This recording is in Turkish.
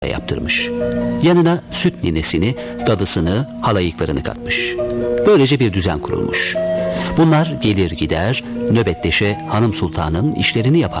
yaptırmış. Yanına süt ninesini, dadısını, halayıklarını katmış. Böylece bir düzen kurulmuş. Bunlar gelir gider, nöbetleşe hanım sultanın işlerini yapar.